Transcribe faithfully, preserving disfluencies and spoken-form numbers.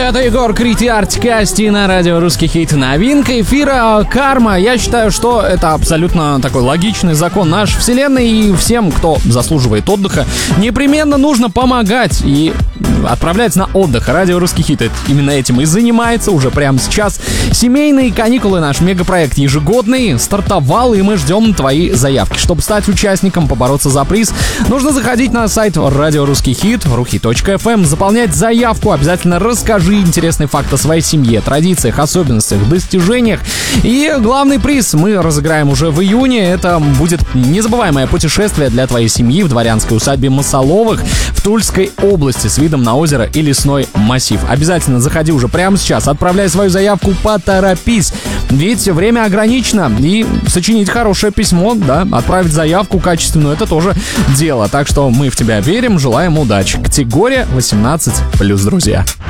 Это Егор Крид и Артик Асти на радио «Русский хит». Новинка эфира «Карма». Я считаю, что это абсолютно такой логичный закон нашей вселенной. И всем, кто заслуживает отдыха, непременно нужно помогать и отправлять на отдых. Радио «Русский хит» именно этим и занимается уже прямо сейчас. Семейные каникулы, наш мегапроект ежегодный, стартовал, и мы ждем твои заявки. Чтобы стать участником, побороться за приз, нужно заходить на сайт радио «Русский хит» рухи точка эф эм, заполнять заявку, обязательно расскажи интересный факт о своей семье, традициях, особенностях, достижениях. И главный приз мы разыграем уже в июне. Это будет незабываемое путешествие для твоей семьи в дворянской усадьбе Масоловых в Тульской области с видом на озеро и лесной массив. Обязательно заходи уже прямо сейчас, отправляй свою заявку, поторопись, ведь время ограничено, и сочинить хорошее письмо, да, отправить заявку качественную, это тоже дело. Так что мы в тебя верим, желаем удачи. Категория восемнадцать плюс, друзья.